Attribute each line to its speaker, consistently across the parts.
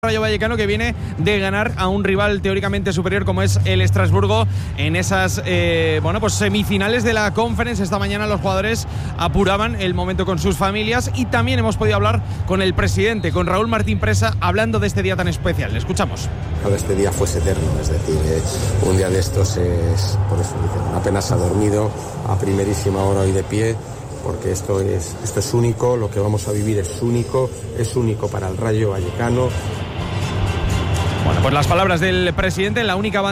Speaker 1: Rayo Vallecano, que viene de ganar a un rival teóricamente superior como es el Estrasburgo en esas semifinales de la Conference. Esta mañana los jugadores apuraban el momento con sus familias y también hemos podido hablar con el presidente, con Raúl Martín Presa, hablando de este día tan especial. Le escuchamos.
Speaker 2: Este día fuese eterno, es decir, un día de estos es, por eso dicen, apenas ha dormido, a primerísima hora hoy de pie, porque esto es único, lo que vamos a vivir es único para el Rayo Vallecano.
Speaker 1: Bueno, pues las palabras del presidente. La única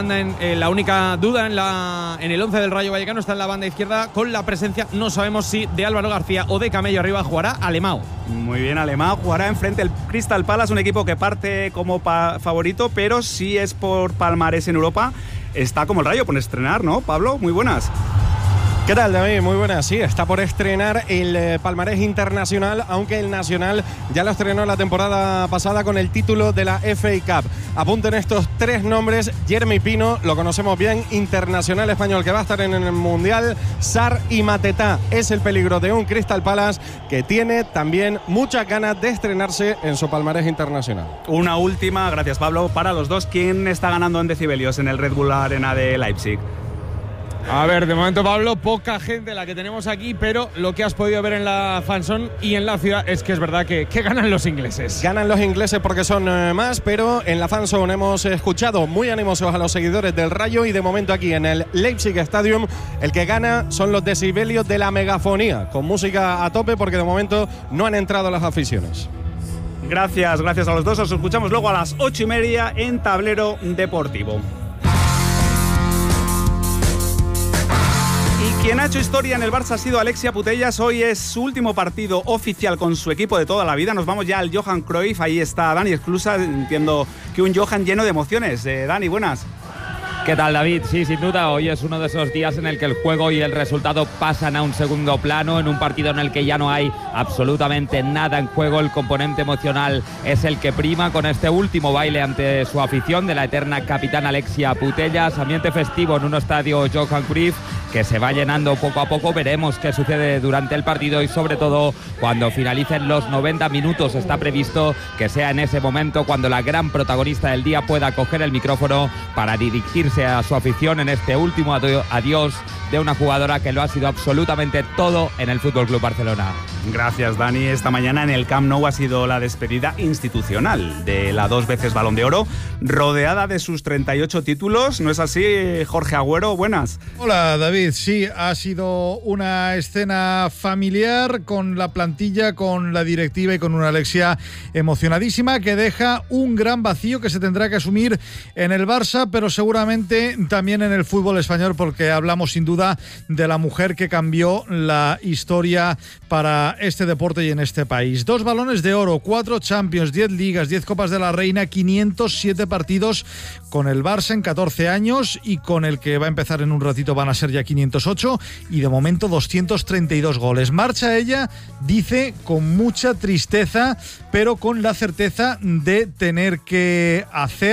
Speaker 1: duda en el 11 del Rayo Vallecano está en la banda izquierda, con la presencia, no sabemos si de Álvaro García o de Camello. Arriba jugará Alemão.
Speaker 3: Muy bien, Alemão jugará enfrente del Crystal Palace, un equipo que parte como favorito, pero si es por palmarés en Europa, está como el Rayo por estrenar, ¿no, Pablo? Muy buenas.
Speaker 4: ¿Qué tal, David? Muy buenas. Sí, está por estrenar el palmarés internacional, aunque el nacional ya lo estrenó la temporada pasada con el título de la FA Cup. Apunten estos tres nombres: Jeremy Pino, lo conocemos bien, internacional español que va a estar en el Mundial; Sarr y Mateta. Es el peligro de un Crystal Palace que tiene también muchas ganas de estrenarse en su palmarés internacional.
Speaker 3: Una última, gracias Pablo, para los dos. ¿Quién está ganando en decibelios en el Red Bull Arena de Leipzig?
Speaker 1: A ver, de momento, Pablo, poca gente la que tenemos aquí, pero lo que has podido ver en la fanzone y en la ciudad es que es verdad que ganan los ingleses.
Speaker 4: Ganan los ingleses porque son más, pero en la fanzone hemos escuchado muy animosos a los seguidores del Rayo, y de momento aquí en el Leipzig Stadium el que gana son los decibelios de la megafonía, con música a tope, porque de momento no han entrado las aficiones.
Speaker 3: Gracias a los dos. Os escuchamos luego a las 8:30 en Tablero Deportivo. Quien ha hecho historia en el Barça ha sido Alexia Putellas. Hoy es su último partido oficial con su equipo de toda la vida. Nos vamos ya al Johan Cruyff. Ahí está Dani Esclusa. Entiendo que un Johan lleno de emociones. Dani, buenas.
Speaker 5: ¿Qué tal, David? Sí, sin duda, hoy es uno de esos días en el que el juego y el resultado pasan a un segundo plano, en un partido en el que ya no hay absolutamente nada en juego. El componente emocional es el que prima, con este último baile ante su afición de la eterna capitana Alexia Putellas. Ambiente festivo en un estadio Johan Cruyff que se va llenando poco a poco. Veremos qué sucede durante el partido y sobre todo cuando finalicen los 90 minutos. Está previsto que sea en ese momento cuando la gran protagonista del día pueda coger el micrófono para dirigirse a su afición en este último adiós de una jugadora que lo ha sido absolutamente todo en el FC Barcelona.
Speaker 3: Gracias, Dani. Esta mañana en el Camp Nou ha sido la despedida institucional de la 2 veces Balón de Oro, rodeada de sus 38 títulos. ¿No es así, Jorge Agüero? Buenas.
Speaker 6: Hola, David. Sí, ha sido una escena familiar con la plantilla, con la directiva y con una Alexia emocionadísima, que deja un gran vacío que se tendrá que asumir en el Barça, pero seguramente también en el fútbol español, porque hablamos sin duda de la mujer que cambió la historia para este deporte y en este país. 2 balones de oro, 4 Champions, 10 ligas, 10 Copas de la Reina, 507 partidos con el Barça en 14 años, y con el que va a empezar en un ratito van a ser ya 508, y de momento 232 goles. Marcha ella, dice, con mucha tristeza, pero con la certeza de tener que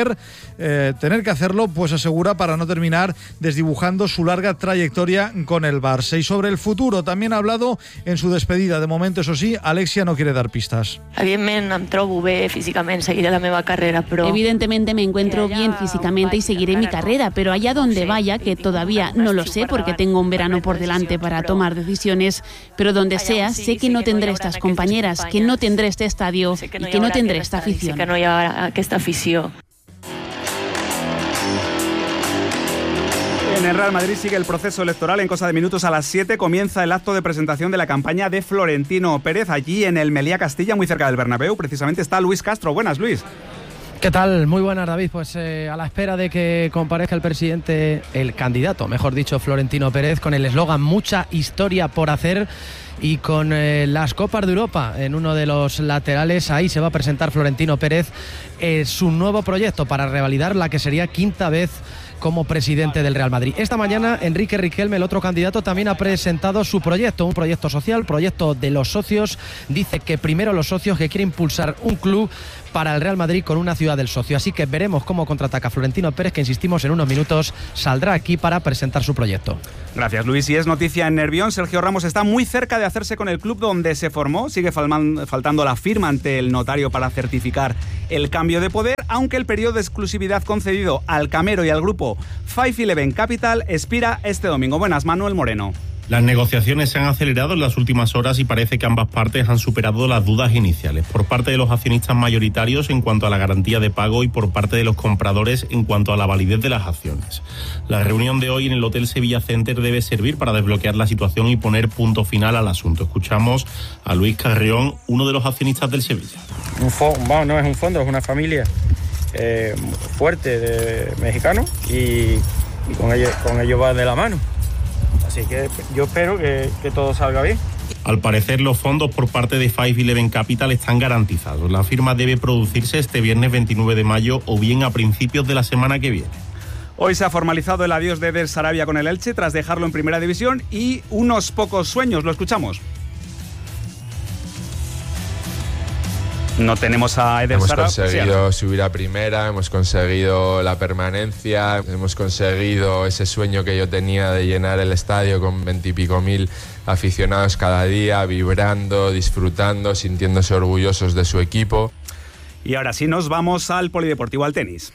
Speaker 6: hacerlo, pues asegura, para no terminar desdibujando su larga trayectoria con el Barça. Y sobre el futuro también ha hablado en su despedida. De momento, eso sí, Alexia no quiere dar pistas.
Speaker 7: Evidentment em trobo bé físicament, seguiré la meva carrera, però...
Speaker 8: Evidentemente me encuentro bien físicamente y seguiré mi carrera, pero allá donde vaya, que todavía no lo sé porque tengo un verano por delante para tomar decisiones, pero donde sea, sé que no tendré estas compañeras, que no tendré este estadio y que no tendré esta afición.
Speaker 7: Que no hi haurà aquesta afició.
Speaker 3: En el Real Madrid sigue el proceso electoral. En cosa de minutos, a las 7 comienza el acto de presentación de la campaña de Florentino Pérez. Allí en el Meliá Castilla, muy cerca del Bernabéu, precisamente está Luis Castro. Buenas, Luis.
Speaker 9: ¿Qué tal? Muy buenas, David. Pues a la espera de que comparezca el candidato, mejor dicho, Florentino Pérez, con el eslogan "Mucha historia por hacer", y con las Copas de Europa en uno de los laterales. Ahí se va a presentar Florentino Pérez su nuevo proyecto para revalidar la que sería 5ª vez como presidente del Real Madrid. Esta mañana Enrique Riquelme, el otro candidato, también ha presentado su proyecto, un proyecto social, proyecto de los socios. Dice que primero los socios, que quiere impulsar un club para el Real Madrid con una ciudad del socio. Así que veremos cómo contraataca Florentino Pérez, que insistimos, en unos minutos saldrá aquí para presentar su proyecto.
Speaker 3: Gracias, Luis. Y es noticia en Nervión. Sergio Ramos está muy cerca de hacerse con el club donde se formó. Sigue faltando la firma ante el notario para certificar el cambio de poder, aunque el periodo de exclusividad concedido al Camero y al grupo 511 Capital expira este domingo. Buenas, Manuel Moreno.
Speaker 10: Las negociaciones se han acelerado en las últimas horas y parece que ambas partes han superado las dudas iniciales, por parte de los accionistas mayoritarios en cuanto a la garantía de pago y por parte de los compradores en cuanto a la validez de las acciones. La reunión de hoy en el Hotel Sevilla Center debe servir para desbloquear la situación y poner punto final al asunto. Escuchamos a Luis Carrión, uno de los accionistas del Sevilla.
Speaker 11: No es un fondo, es una familia fuerte de mexicanos y con ellos va de la mano. Así que yo espero que todo salga bien.
Speaker 10: Al parecer, los fondos por parte de 511 Capital están garantizados. La firma debe producirse este viernes 29 de mayo o bien a principios de la semana que viene.
Speaker 3: Hoy se ha formalizado el adiós de Eder Sarabia con el Elche tras dejarlo en Primera División y unos pocos sueños. Lo escuchamos. No tenemos a Eder Sarabia.
Speaker 12: Hemos conseguido subir a Primera, hemos conseguido la permanencia, hemos conseguido ese sueño que yo tenía de llenar el estadio con 20 y pico mil aficionados cada día, vibrando, disfrutando, sintiéndose orgullosos de su equipo.
Speaker 3: Y ahora sí nos vamos al polideportivo, al tenis.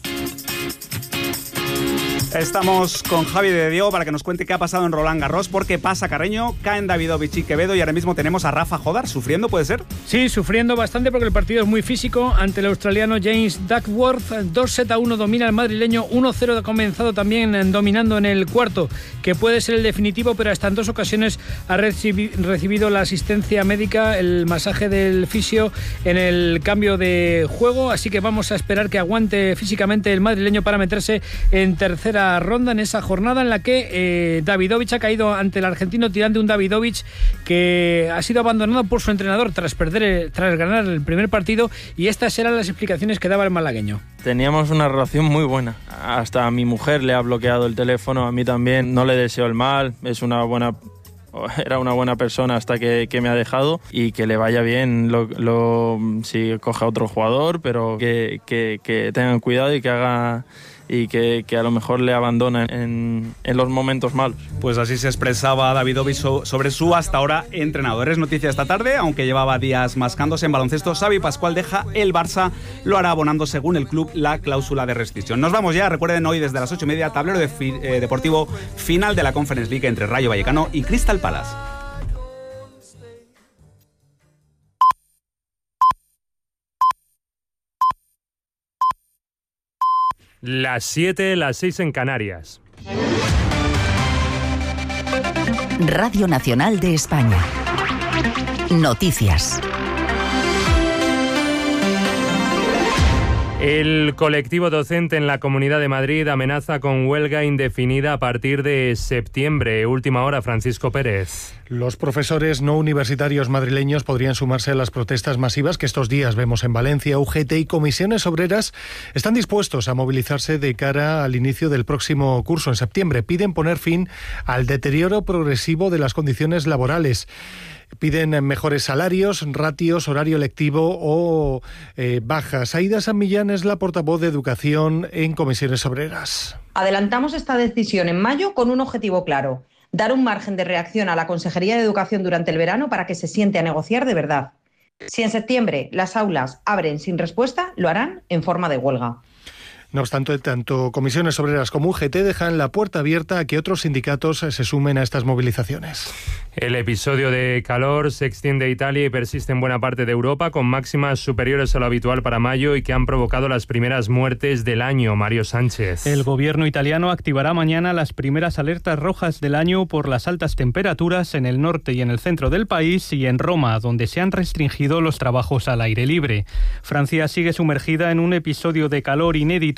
Speaker 3: Estamos con Javi de Diego para que nos cuente qué ha pasado en Roland Garros, porque pasa Carreño, caen Davidovich y Quevedo y ahora mismo tenemos a Rafa Jodar sufriendo, ¿puede ser?
Speaker 13: Sí, sufriendo bastante porque el partido es muy físico ante el australiano James Duckworth. 2-1 domina el madrileño, 1-0 ha comenzado también dominando en el cuarto, que puede ser el definitivo, pero hasta en 2 ocasiones ha recibido la asistencia médica, el masaje del fisio en el cambio de juego, así que vamos a esperar que aguante físicamente el madrileño para meterse en tercera ronda en esa jornada en la que Davidovich ha caído ante el argentino, tirando un Davidovich que ha sido abandonado por su entrenador tras ganar el primer partido, y estas eran las explicaciones que daba el malagueño.
Speaker 11: Teníamos una relación muy buena, hasta a mi mujer le ha bloqueado el teléfono, a mí también, no le deseo el mal, era una buena persona hasta que me ha dejado, y que le vaya bien si coge a otro jugador, pero que tengan cuidado y que haga y que a lo mejor le abandonen en los momentos malos.
Speaker 3: Pues así se expresaba Davidovich sobre su hasta ahora entrenador. Es noticia esta tarde, aunque llevaba días mascándose en baloncesto. Xavi Pascual deja el Barça, lo hará abonando según el club la cláusula de rescisión. Nos vamos ya, recuerden, hoy desde las 8:30, tablero deportivo final de la Conference League entre Rayo Vallecano y Crystal Palace.
Speaker 14: Las 7, las 6 en Canarias.
Speaker 15: Radio Nacional de España. Noticias.
Speaker 14: El colectivo docente en la Comunidad de Madrid amenaza con huelga indefinida a partir de septiembre. Última hora, Francisco Pérez.
Speaker 16: Los profesores no universitarios madrileños podrían sumarse a las protestas masivas que estos días vemos en Valencia. UGT y comisiones obreras están dispuestos a movilizarse de cara al inicio del próximo curso en septiembre. Piden poner fin al deterioro progresivo de las condiciones laborales. Piden mejores salarios, ratios, horario lectivo o bajas. Aida San Millán es la portavoz de Educación en Comisiones Obreras.
Speaker 17: Adelantamos esta decisión en mayo con un objetivo claro: dar un margen de reacción a la Consejería de Educación durante el verano para que se siente a negociar de verdad. Si en septiembre las aulas abren sin respuesta, lo harán en forma de huelga.
Speaker 16: No obstante, tanto Comisiones Obreras como UGT dejan la puerta abierta a que otros sindicatos se sumen a estas movilizaciones.
Speaker 14: El episodio de calor se extiende a Italia y persiste en buena parte de Europa, con máximas superiores a lo habitual para mayo y que han provocado las primeras muertes del año. Mario Sánchez.
Speaker 18: El gobierno italiano activará mañana las primeras alertas rojas del año por las altas temperaturas en el norte y en el centro del país y en Roma, donde se han restringido los trabajos al aire libre. Francia sigue sumergida en un episodio de calor inédito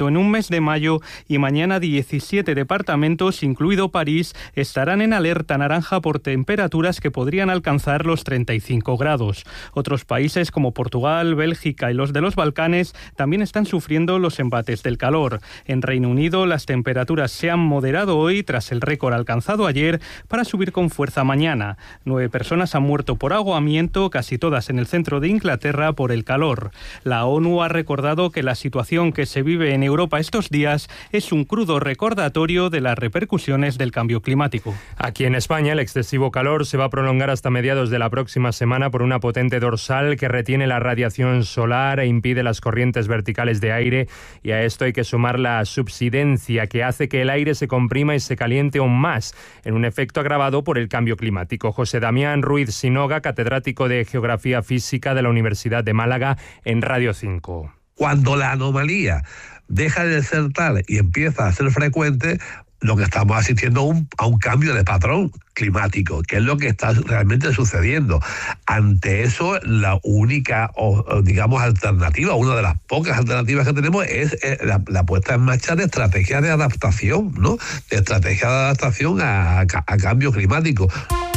Speaker 18: en un mes de mayo y mañana 17 departamentos, incluido París, estarán en alerta naranja por temperaturas que podrían alcanzar los 35 grados. Otros países como Portugal, Bélgica y los de los Balcanes también están sufriendo los embates del calor. En Reino Unido las temperaturas se han moderado hoy tras el récord alcanzado ayer para subir con fuerza mañana. 9 personas han muerto por ahogamiento, casi todas en el centro de Inglaterra por el calor. La ONU ha recordado que la situación que se vive en Europa estos días es un crudo recordatorio de las repercusiones del cambio climático.
Speaker 14: Aquí en España el excesivo calor se va a prolongar hasta mediados de la próxima semana por una potente dorsal que retiene la radiación solar e impide las corrientes verticales de aire, y a esto hay que sumar la subsidencia que hace que el aire se comprima y se caliente aún más, en un efecto agravado por el cambio climático. José Damián Ruiz Sinoga, catedrático de Geografía Física de la Universidad de Málaga, en Radio 5.
Speaker 19: Cuando la anomalía deja de ser tal y empieza a ser frecuente, lo que estamos asistiendo a un cambio de patrón climático, que es lo que está realmente sucediendo. Ante eso, la única, digamos, alternativa, una de las pocas alternativas que tenemos es la puesta en marcha de estrategias de adaptación, ¿no? De estrategias de adaptación a cambio climático.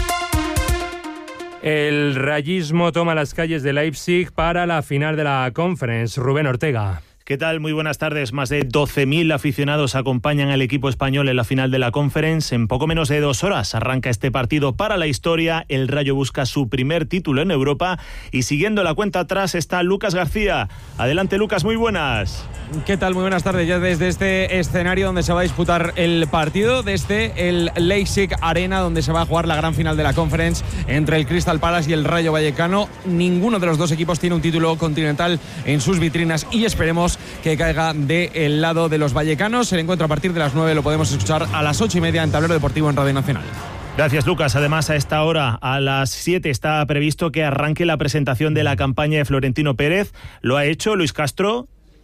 Speaker 14: El rayismo toma las calles de Leipzig para la final de la Conference. Rubén Ortega.
Speaker 20: ¿Qué tal? Muy buenas tardes. Más de 12.000 aficionados acompañan al equipo español en la final de la Conference. En poco menos de 2 horas arranca este partido para la historia. El Rayo busca su primer título en Europa y siguiendo la cuenta atrás está Lucas García. Adelante, Lucas, muy buenas.
Speaker 1: ¿Qué tal? Muy buenas tardes. Ya desde este escenario donde se va a disputar el partido, desde el Leipzig Arena, donde se va a jugar la gran final de la Conference entre el Crystal Palace y el Rayo Vallecano. Ninguno de los dos equipos tiene un título continental en sus vitrinas y esperemos que caiga del lado de los vallecanos. El encuentro a partir de las 9 lo podemos escuchar a las 8:30 en Tablero Deportivo en Radio Nacional.
Speaker 20: Gracias, Lucas. Además, a esta hora, a las 7, está previsto que arranque la presentación de la campaña de Florentino Pérez. Lo ha hecho Luis Castro.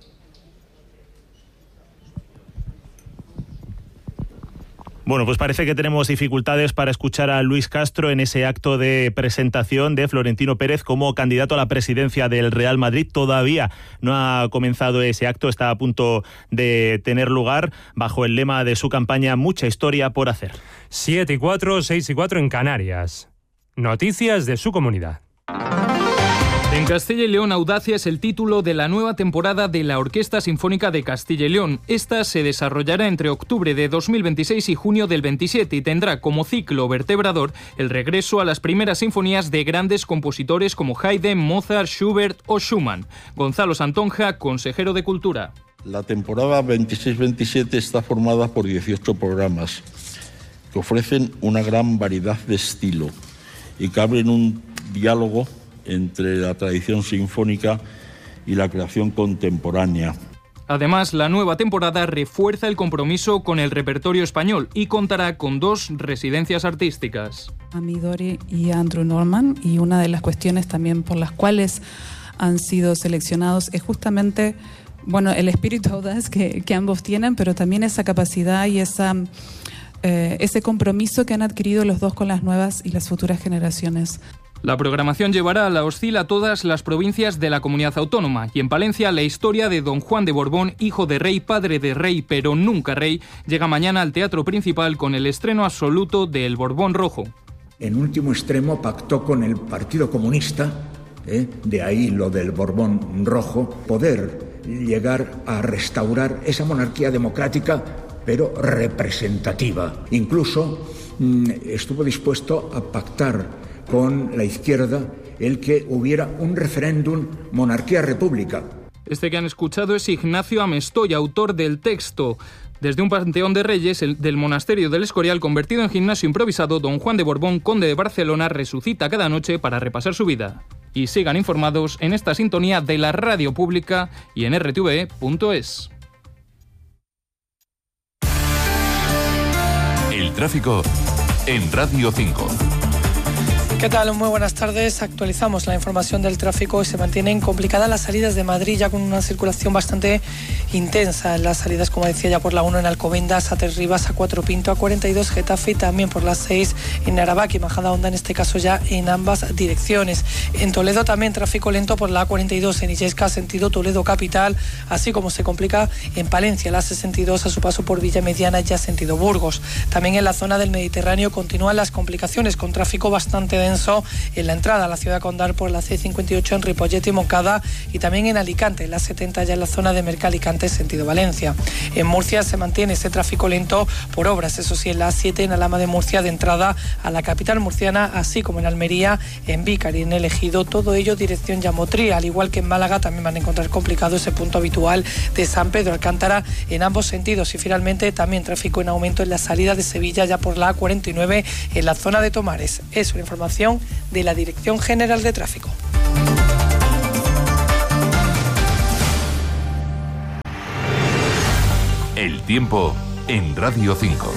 Speaker 20: Bueno, pues parece que tenemos dificultades para escuchar a Luis Castro en ese acto de presentación de Florentino Pérez como candidato a la presidencia del Real Madrid. Todavía no ha comenzado ese acto, está a punto de tener lugar bajo el lema de su campaña: mucha historia por hacer.
Speaker 14: 7:04, 6:04 en Canarias. Noticias de su comunidad.
Speaker 21: En Castilla y León, Audacia es el título de la nueva temporada de la Orquesta Sinfónica de Castilla y León. Esta se desarrollará entre octubre de 2026 y junio del 27 y tendrá como ciclo vertebrador el regreso a las primeras sinfonías de grandes compositores como Haydn, Mozart, Schubert o Schumann. Gonzalo Santonja, consejero de Cultura.
Speaker 22: La temporada 26-27 está formada por 18 programas que ofrecen una gran variedad de estilo y que abren un diálogo entre la tradición sinfónica y la creación contemporánea.
Speaker 21: Además, la nueva temporada refuerza el compromiso con el repertorio español y contará con 2 residencias artísticas.
Speaker 23: A Midori y a Andrew Norman, y una de las cuestiones también por las cuales han sido seleccionados es justamente, bueno, el espíritu audaz que ambos tienen, pero también esa capacidad y ese compromiso que han adquirido los dos con las nuevas y las futuras generaciones.
Speaker 21: La programación llevará a la Oscil a todas las provincias de la comunidad autónoma y en Palencia la historia de Don Juan de Borbón, hijo de rey, padre de rey, pero nunca rey, llega mañana al Teatro Principal con el estreno absoluto de El Borbón Rojo.
Speaker 24: En último extremo pactó con el Partido Comunista, de ahí lo del Borbón Rojo, poder llegar a restaurar esa monarquía democrática pero representativa. Incluso estuvo dispuesto a pactar con la izquierda el que hubiera un referéndum monarquía-república.
Speaker 21: Este que han escuchado es Ignacio Amestoy, autor del texto. Desde un panteón de reyes del monasterio del Escorial, convertido en gimnasio improvisado, Don Juan de Borbón, conde de Barcelona, resucita cada noche para repasar su vida. Y sigan informados en esta sintonía de la radio pública y en rtve.es.
Speaker 25: El tráfico en Radio 5.
Speaker 26: ¿Qué tal? Muy buenas tardes. Actualizamos la información del tráfico y se mantienen complicadas las salidas de Madrid ya con una circulación bastante intensa. Las salidas, como decía, ya por la 1 en Alcobendas, a 3 Rivas, a 4 Pinto, a 42 Getafe, y también por la 6 en Aravaca y Majadahonda, en este caso ya en ambas direcciones. En Toledo también tráfico lento por la A42 en Illescas, sentido Toledo capital, así como se complica en Palencia, la 62 a su paso por Villa Mediana, ya sentido Burgos. También en la zona del Mediterráneo continúan las complicaciones con tráfico bastante denso en la entrada a la ciudad condal por la C58 en Ripollet y Moncada, y también en Alicante, la 70 ya en la zona de Mercalicante, sentido Valencia. En Murcia se mantiene ese tráfico lento por obras, eso sí, en la A7 en Alhama de Murcia de entrada a la capital murciana, así como en Almería, en Vícar y en El Ejido, todo ello dirección Yamotrí. Al igual que en Málaga también van a encontrar complicado ese punto habitual de San Pedro Alcántara en ambos sentidos, y finalmente también tráfico en aumento en la salida de Sevilla ya por la A49 en la zona de Tomares. Es una información de la Dirección General de Tráfico.
Speaker 25: El tiempo en Radio 5.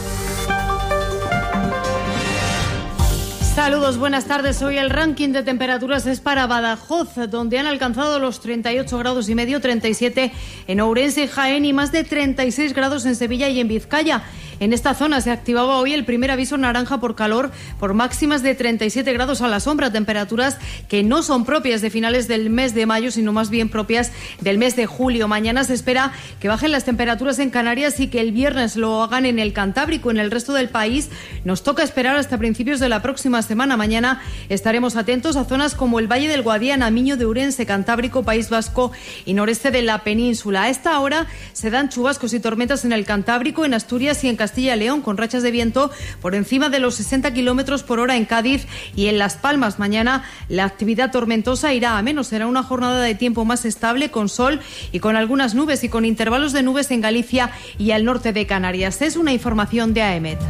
Speaker 2: Saludos, buenas tardes. Hoy el ranking de temperaturas es para Badajoz, donde han alcanzado los 38 grados y medio, 37 en Ourense y Jaén y más de 36 grados en Sevilla y en Vizcaya. En esta zona se activaba hoy el primer aviso naranja por calor, por máximas de 37 grados a la sombra, temperaturas que no son propias de finales del mes de mayo, sino más bien propias del mes de julio. Mañana se espera que bajen las temperaturas en Canarias y que el viernes lo hagan en el Cantábrico. En el resto del país nos toca esperar hasta principios de la próxima semana. Mañana estaremos atentos a zonas como el Valle del Guadiana, Miño de Ourense, Cantábrico, País Vasco y noreste de la península. A esta hora se dan chubascos y tormentas en el Cantábrico, en Asturias y en Castilla y León, con rachas de viento por encima de los 60 kilómetros por hora en Cádiz y en Las Palmas. Mañana la actividad tormentosa irá a menos. Será una jornada de tiempo más estable, con sol y con algunas nubes, y con intervalos de nubes en Galicia y al norte de Canarias. Es una información de AEMET.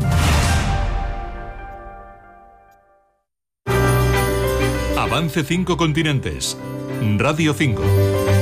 Speaker 25: Avance 5 continentes. Radio 5.